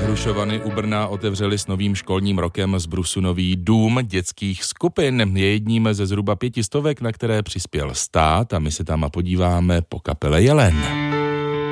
Hrušovany u Brna otevřeli s novým školním rokem zbrusu nový dům dětských skupin. Je jedním ze zhruba 500, na které přispěl stát, a my se tam podíváme po kapele Jelen.